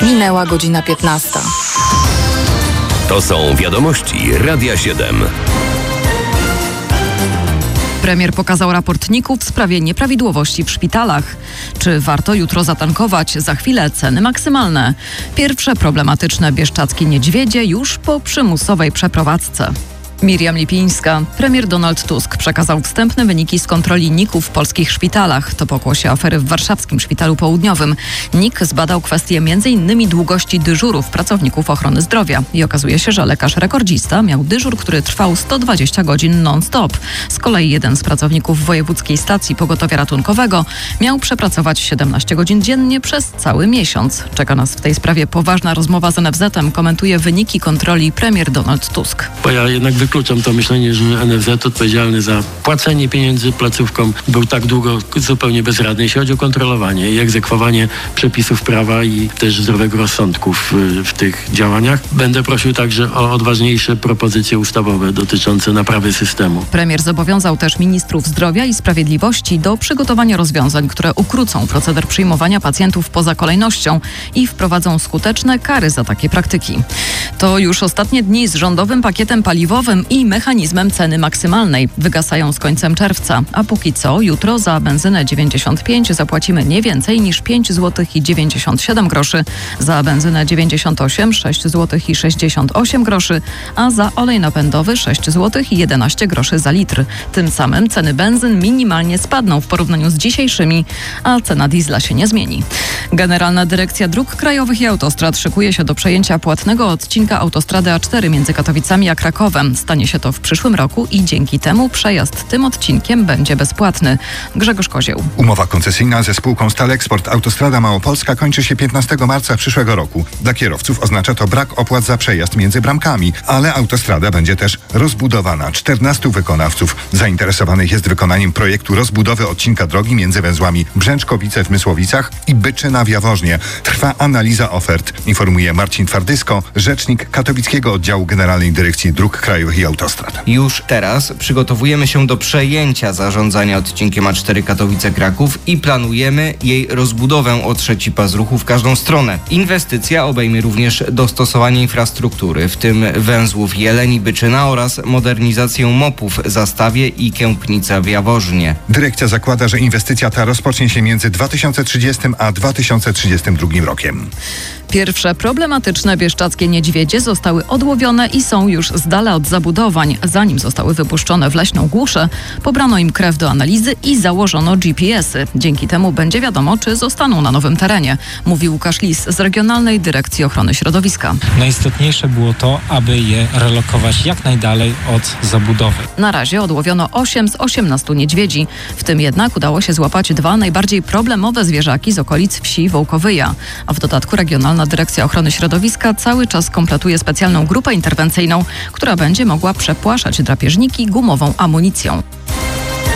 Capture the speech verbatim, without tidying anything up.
Minęła godzina piętnasta. To są wiadomości Radia siedem. Premier pokazał raport N I K-u w sprawie nieprawidłowości w szpitalach. Czy warto jutro zatankować? Za chwilę ceny maksymalne. Pierwsze problematyczne bieszczackie niedźwiedzie już po przymusowej przeprowadzce. Miriam Lipińska. Premier Donald Tusk przekazał wstępne wyniki z kontroli N I K-u w polskich szpitalach. To pokłosie afery w warszawskim Szpitalu Południowym. N I K zbadał kwestię między innymi długości dyżurów pracowników ochrony zdrowia. I okazuje się, że lekarz rekordzista miał dyżur, który trwał sto dwadzieścia godzin non-stop. Z kolei jeden z pracowników wojewódzkiej stacji pogotowia ratunkowego miał przepracować siedemnaście godzin dziennie przez cały miesiąc. Czeka nas w tej sprawie poważna rozmowa z N F Z-em. Komentuje wyniki kontroli premier Donald Tusk. Bo ja jednak wykluczam to myślenie, że N F Z odpowiedzialny za płacenie pieniędzy placówkom był tak długo zupełnie bezradny, jeśli chodzi o kontrolowanie i egzekwowanie przepisów prawa i też zdrowego rozsądku w, w tych działaniach. Będę prosił także o odważniejsze propozycje ustawowe dotyczące naprawy systemu. Premier zobowiązał też ministrów zdrowia i sprawiedliwości do przygotowania rozwiązań, które ukrócą proceder przyjmowania pacjentów poza kolejnością i wprowadzą skuteczne kary za takie praktyki. To już ostatnie dni z rządowym pakietem paliwowym i mechanizmem ceny maksymalnej. Wygasają z końcem czerwca, a póki co jutro za benzynę dziewięćdziesiąt pięć zapłacimy nie więcej niż pięć złotych i dziewięćdziesiąt siedem groszy, za benzynę dziewięćdziesiąt osiem sześć złotych i sześćdziesiąt osiem groszy, a za olej napędowy sześć złotych i jedenaście groszy za litr. Tym samym ceny benzyn minimalnie spadną w porównaniu z dzisiejszymi, a cena diesla się nie zmieni. Generalna Dyrekcja Dróg Krajowych i Autostrad szykuje się do przejęcia płatnego odcinka autostrady A cztery między Katowicami a Krakowem. Stanie się to w przyszłym roku i dzięki temu przejazd tym odcinkiem będzie bezpłatny. Grzegorz Kozieł. Umowa koncesyjna ze spółką Staleksport Autostrada Małopolska kończy się piętnastego marca przyszłego roku. Dla kierowców oznacza to brak opłat za przejazd między bramkami, ale autostrada będzie też rozbudowana. czternastu wykonawców zainteresowanych jest wykonaniem projektu rozbudowy odcinka drogi między węzłami Brzęczkowice w Mysłowicach i Byczyna w Jaworznie. Trwa analiza ofert, informuje Marcin Twardysko, rzecznik Katowickiego Oddziału Generalnej Dyrekcji Dróg Krajowych i Autostrad. Już teraz przygotowujemy się do przejęcia zarządzania odcinkiem A cztery Katowice-Kraków i planujemy jej rozbudowę o trzeci pas ruchu w każdą stronę. Inwestycja obejmie również dostosowanie infrastruktury, w tym węzłów Jeleń i Byczyna oraz modernizację mopów Zastawie i Kępnica w Jaworznie. Dyrekcja zakłada, że inwestycja ta rozpocznie się między dwa tysiące trzydziestym a dwa tysiące trzydziestym drugim rokiem. Pierwsze problematyczne bieszczackie niedźwiedzie zostały odłowione i są już z dala od zabudowań. Zanim zostały wypuszczone w leśną głuszę, pobrano im krew do analizy i założono G P S-y. Dzięki temu będzie wiadomo, czy zostaną na nowym terenie, mówi Łukasz Lis z Regionalnej Dyrekcji Ochrony Środowiska. Najistotniejsze było to, aby je relokować jak najdalej od zabudowy. Na razie odłowiono osiem z osiemnastu niedźwiedzi. W tym jednak udało się złapać dwa najbardziej problemowe zwierzaki z okolic wsi Wołkowyja. A w dodatku Regionalna Dyrekcja Ochrony Środowiska cały czas kompletuje specjalną grupę interwencyjną, która będzie mogła przepłaszać drapieżniki gumową amunicją.